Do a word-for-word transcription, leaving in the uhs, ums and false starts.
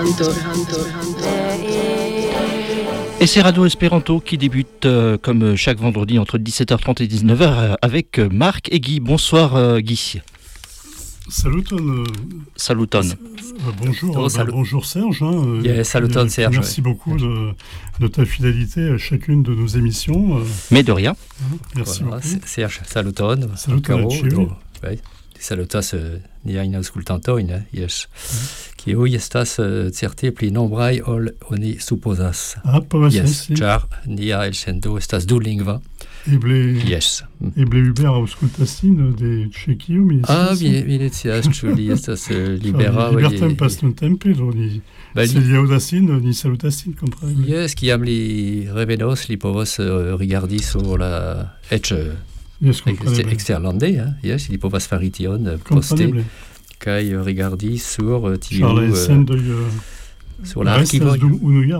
Et c'est Radio Espéranto qui débute euh, comme chaque vendredi entre dix-sept heures trente et dix-neuf heures euh, avec Marc et Guy. Bonsoir euh, Guy. Saluton. Euh, Saluton. Euh, bonjour, oh, bah, salut. bonjour Serge. Hein, yeah, saluton euh, Serge. Merci ouais. beaucoup de, de ta fidélité à chacune de nos émissions. Euh, Mais de rien. Hein, merci voilà, beaucoup. Serge, saluton. Saluton. Ouais. Salutas uh, nia in auscultantoin, yes. Qui mm. oi estas uh, certe pli nombrai ol oni supposas. Ah, pas yes, si. Char nia el sendo estas du lingva. Eble, yes. Eble Uber auscultastin de Tchekio, mais... Ah, mi miletias, ĉu estas uh, libera... Libertem pastum tempe, do ni... Se li audastin, ni salutastin, kompreneble. Yes, kiam li revenos, li povos uh, rigardi sur la... Eĉ... Yes, exterlande, hein? Yes, il povas fari tion poste kaj rigardi sur tiu uh, sur l'archivo